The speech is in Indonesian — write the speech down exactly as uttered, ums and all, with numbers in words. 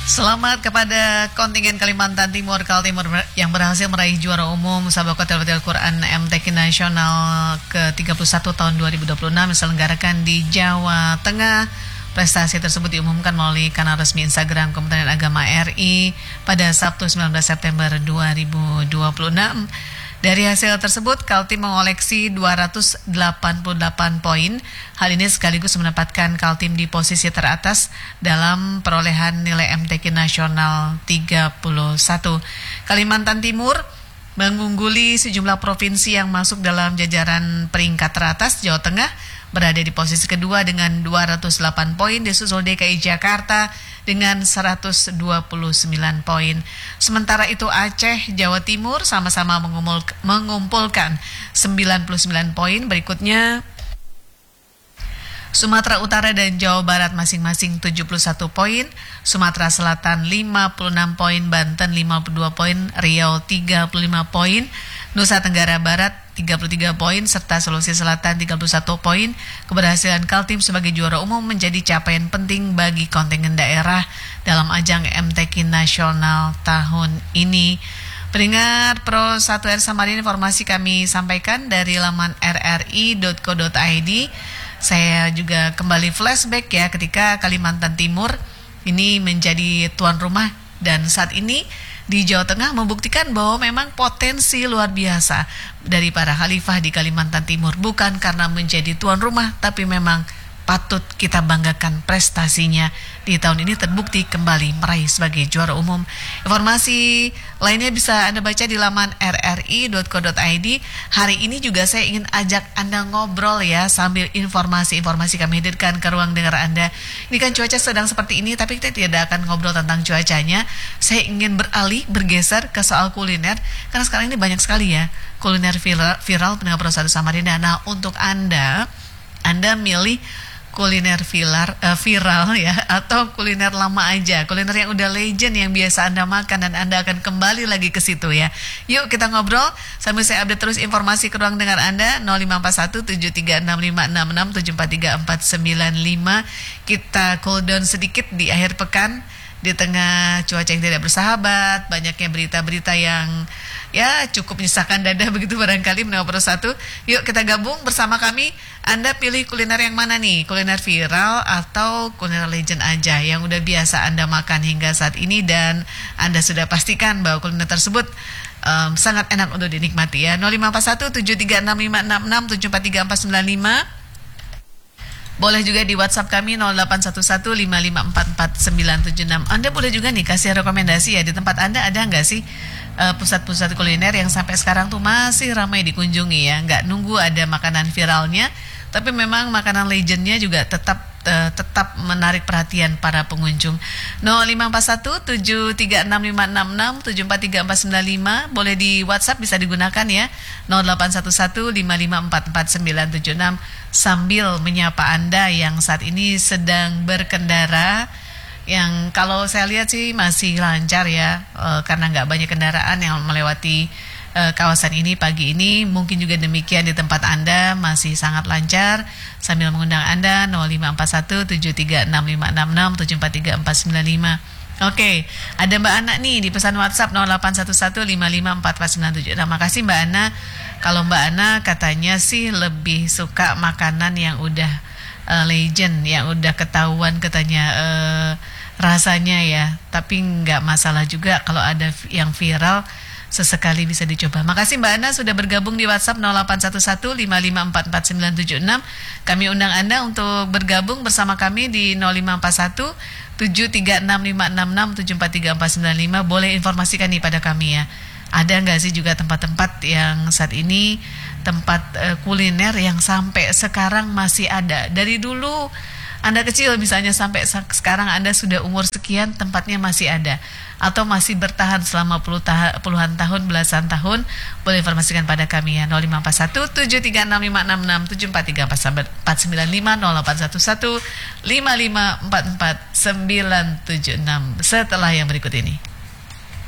Selamat kepada kontingen Kalimantan Timur Kaltimur yang berhasil meraih juara umum Sabaqat Al Quran M T Q Nasional ke tiga puluh satu tahun dua ribu dua puluh enam diselenggarakan di Jawa Tengah. Prestasi tersebut diumumkan melalui kanal resmi Instagram Kementerian Agama R I pada Sabtu sembilan belas September dua ribu dua puluh enam. Dari hasil tersebut, Kaltim mengoleksi dua ratus delapan puluh delapan poin. Hal ini sekaligus menempatkan Kaltim di posisi teratas dalam perolehan nilai M T Q Nasional tiga puluh satu. Kalimantan Timur mengungguli sejumlah provinsi yang masuk dalam jajaran peringkat teratas. Jawa Tengah berada di posisi kedua dengan dua ratus delapan poin, disusul D K I Jakarta dengan seratus dua puluh sembilan poin. Sementara itu Aceh, Jawa Timur sama-sama mengumpulkan sembilan puluh sembilan poin. Berikutnya Sumatera Utara dan Jawa Barat masing-masing tujuh puluh satu poin, Sumatera Selatan lima puluh enam poin, Banten lima puluh dua poin, Riau tiga puluh lima poin, Nusa Tenggara Barat tiga puluh tiga poin, serta Sulawesi Selatan tiga puluh satu poin. Keberhasilan Kaltim sebagai juara umum menjadi capaian penting bagi kontingen daerah dalam ajang M T Q Nasional tahun ini. Peringat Pro satu R Samarinda, informasi kami sampaikan dari laman r r i dot co dot i d. Saya juga kembali flashback ya ketika Kalimantan Timur ini menjadi tuan rumah dan saat ini di Jawa Tengah membuktikan bahwa memang potensi luar biasa dari para khalifah di Kalimantan Timur, bukan karena menjadi tuan rumah tapi memang patut kita banggakan prestasinya di tahun ini terbukti kembali meraih sebagai juara umum. Informasi lainnya bisa Anda baca di laman r r i dot co dot i d. Hari ini juga saya ingin ajak Anda ngobrol ya sambil informasi-informasi kami hadirkan ke ruang dengar Anda. Ini kan cuaca sedang seperti ini tapi kita tidak akan ngobrol tentang cuacanya. Saya ingin beralih bergeser ke soal kuliner karena sekarang ini banyak sekali ya kuliner viral, viral pendengar Pro satu Samarinda. Nah, untuk Anda Anda milih kuliner viral, uh, viral ya atau kuliner lama aja, kuliner yang udah legend yang biasa Anda makan dan Anda akan kembali lagi ke situ ya. Yuk kita ngobrol sambil saya update terus informasi ke ruang dengar Anda nol lima empat satu tujuh tiga enam lima enam enam tujuh empat tiga empat sembilan lima. Kita cool down sedikit di akhir pekan di tengah cuaca yang tidak bersahabat, banyaknya berita-berita yang ya cukup menyesakkan dada begitu barangkali mendengar Pro satu. Yuk kita gabung bersama kami. Anda pilih kuliner yang mana nih? Kuliner viral atau kuliner legend aja yang udah biasa Anda makan hingga saat ini dan Anda sudah pastikan bahwa kuliner tersebut um, sangat enak untuk dinikmati ya. nol lima empat satu tujuh tiga enam lima enam enam tujuh empat tiga empat sembilan lima. Boleh juga di WhatsApp kami nol delapan satu satu lima lima empat empat sembilan tujuh enam. Anda boleh juga nih kasih rekomendasi ya, di tempat Anda ada nggak sih uh, pusat-pusat kuliner yang sampai sekarang tuh masih ramai dikunjungi ya, nggak nunggu ada makanan viralnya, tapi memang makanan legendnya juga tetap uh, tetap menarik perhatian para pengunjung. nol lima empat satu tujuh tiga enam lima enam enam tujuh empat tiga empat sembilan lima. Boleh di WhatsApp bisa digunakan ya nol delapan satu satu lima lima empat empat sembilan tujuh enam. Sambil menyapa Anda yang saat ini sedang berkendara, yang kalau saya lihat sih masih lancar ya, e, karena nggak banyak kendaraan yang melewati e, kawasan ini pagi ini. Mungkin juga demikian di tempat Anda masih sangat lancar. Sambil mengundang Anda nol lima empat satu tujuh tiga enam lima enam enam tujuh empat tiga empat sembilan lima. Oke, ada Mbak Ana nih di pesan WhatsApp nol delapan satu satu lima lima empat empat sembilan tujuh. Terima kasih Mbak Ana. Kalau Mbak Ana katanya sih lebih suka makanan yang udah uh, legend, yang udah ketahuan katanya uh, rasanya ya. Tapi nggak masalah juga kalau ada yang viral, sesekali bisa dicoba. Makasih Mbak Ana sudah bergabung di WhatsApp nol delapan satu satu lima lima empat empat sembilan tujuh enam. Kami undang Anda untuk bergabung bersama kami di nol lima empat satu tujuh tiga enam lima enam enam tujuh empat tiga empat sembilan lima. Boleh informasikan nih pada kami ya. Ada nggak sih juga tempat-tempat yang saat ini tempat uh, kuliner yang sampai sekarang masih ada? Dari dulu Anda kecil misalnya sampai sekarang Anda sudah umur sekian, tempatnya masih ada atau masih bertahan selama puluh ta- puluhan tahun, belasan tahun. Boleh informasikan pada kami ya nol lima empat satu tujuh tiga enam lima enam enam tujuh empat tiga empat sembilan lima nol delapan satu satu lima lima empat empat sembilan tujuh enam. Setelah yang berikut ini.